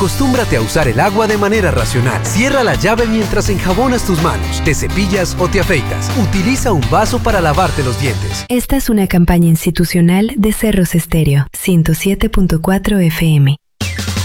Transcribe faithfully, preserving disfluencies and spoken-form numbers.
Acostúmbrate a usar el agua de manera racional. Cierra la llave mientras enjabonas tus manos, te cepillas o te afeitas. Utiliza un vaso para lavarte los dientes. Esta es una campaña institucional de Cerros Estéreo, ciento siete punto cuatro F M.